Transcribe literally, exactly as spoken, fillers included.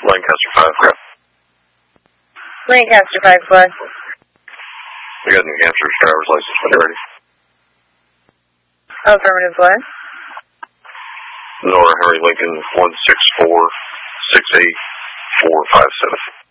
Lancaster five, correct. Lancaster five, correct. We got New Hampshire's driver's license when you're ready. Affirmative, what? Nora Henry Lincoln, one six four six eight four five seven.